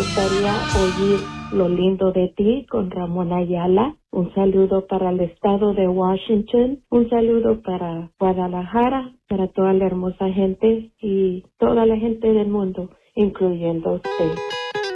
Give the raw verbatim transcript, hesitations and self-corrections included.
gustaría oír Lo lindo de ti con Ramón Ayala. Un saludo para el estado de Washington. Un saludo para Guadalajara, para toda la hermosa gente y toda la gente del mundo, incluyendo usted.